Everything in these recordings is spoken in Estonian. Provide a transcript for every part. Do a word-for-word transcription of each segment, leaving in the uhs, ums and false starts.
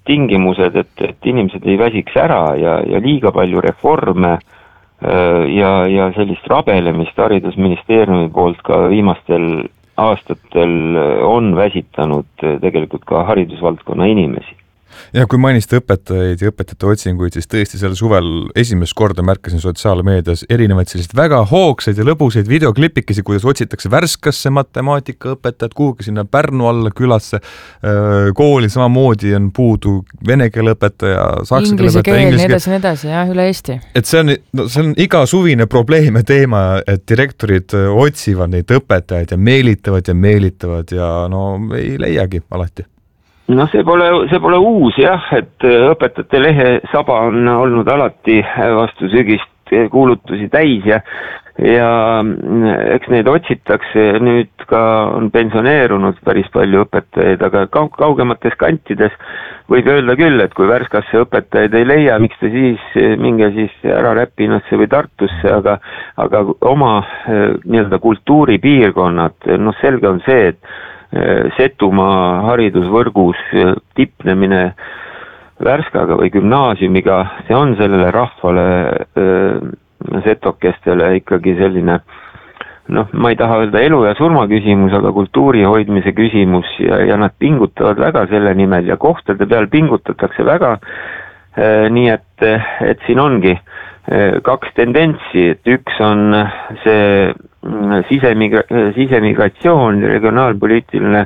tingimused, et, et inimesed ei väsiks ära ja, ja liiga palju reforme ja, ja sellist rabelemist haridusministeeriumi poolt ka viimastel aastatel on väsitanud tegelikult ka haridusvaldkonna inimesi. Ja kui mainiste õpetajaid ja õpetajate otsinguid, siis tõesti sel suvel esimest korda märkasin sotsiaalmeedias erinevaid sellised väga hoogsaid ja lõbusaid videoklipikesi, kuidas otsitakse Värskasse matemaatikaõpetajad, kuhugi sinna Pärnu alla külasse kooli, samamoodi on puudu vene keele õpetaja, saksa keele õpetaja, inglise keel, nii edasi, jah, üle Eesti. Et see on, no, see on iga suvine probleem ja teema, et direktorid otsivad neid õpetajaid ja meelitavad ja meelitavad ja no ei leiagi alati. No see pole, see pole uus jah, et õpetajate lehe saba on olnud alati vastu sügist kuulutusi täis ja, ja eks neid otsitakse, nüüd ka on pensioneerunud päris palju õpetajaid, aga kaugemates kantides võib öelda küll, et kui Värskasse õpetajaid ei leia, miks te siis minge siis ära Räpinasse või Tartusse, aga, aga oma nii-öelda kultuuripiirkonnad, noh selge on see, et Setumaa haridusvõrgus tipnemine Värskaga või gümnaasiumiga, see on sellele rahvale setokestele ikkagi selline, noh, ma ei taha öelda elu ja surma küsimus, aga kultuuri hoidmise küsimus ja, ja nad pingutavad väga selle nimel ja kohtade peal pingutatakse väga, nii et, et siin ongi kaks tendentsi, et üks on see sisemigra- sisemigratsioon, regionaalpoliitiline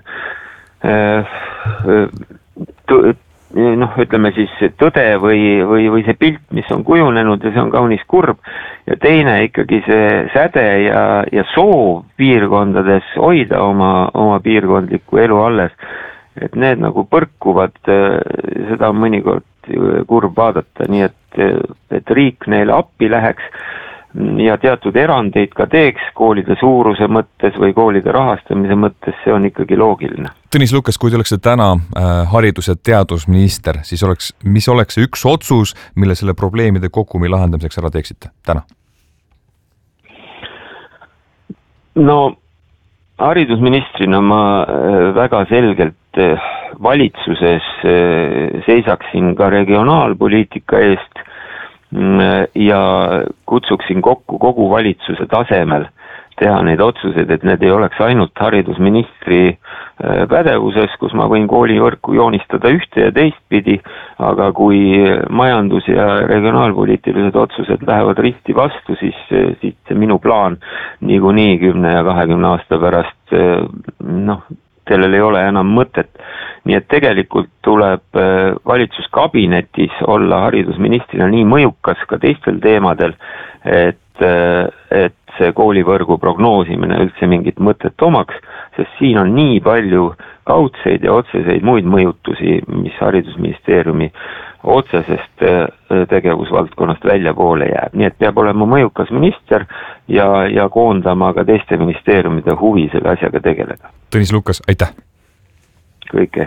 noh, ütleme siis tõde või, või, või see pilt, mis on kujunenud ja see on kaunis kurb ja teine ikkagi see säde ja, ja soov piirkondades hoida oma, oma piirkondlikku elu alles, et need nagu põrkuvad, seda on mõnikord kurb vaadata, nii et, et riik neile appi läheks ja teatud erandeid ka teeks koolide suuruse mõttes või koolide rahastamise mõttes, see on ikkagi loogiline. Tõnis Lukas, kui te oleksite täna haridus- ja teadusminister, siis oleks, mis oleks see üks otsus, mille selle probleemide kokumi lahendamiseks ära teeksite täna? No haridusministrina ma väga selgelt valitsuses seisaksin ka regionaalpoliitika eest ja kutsuksin kokku kogu valitsuse tasemel teha neid otsuseid, et need ei oleks ainult haridusministri pädevuses, kus ma võin koolivõrku joonistada ühte ja teistpidi, aga kui majandus- ja regionaalpoliitilised otsused lähevad risti vastu, siis, siis see minu plaan niikuinii kümne ja kahekümne aasta pärast, noh, sellel ei ole enam mõtet. Nii et tegelikult tuleb valitsuskabinetis olla haridusministrina nii mõjukas ka teistel teemadel, et, et see koolivõrgu prognoosimine üldse mingit mõtet omaks, sest siin on nii palju kaudseid ja otseseid muid mõjutusi, mis haridusministeeriumi otsesest tegevusvaldkonnast väljapoole jääb. Nii et peab olema mõjukas minister ja, ja koondama ka teiste ministeeriumide huvi selle asjaga tegeleda. Tõnis Lukas, aitäh! Kõike